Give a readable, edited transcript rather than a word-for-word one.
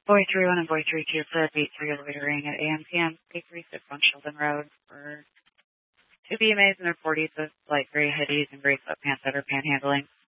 Boy 31 and Boy 32 for beat 3 loitering at AM/PM, P36 on Sheldon Road for two BMAs in their 40s with light gray hoodies and gray sweatpants that are panhandling.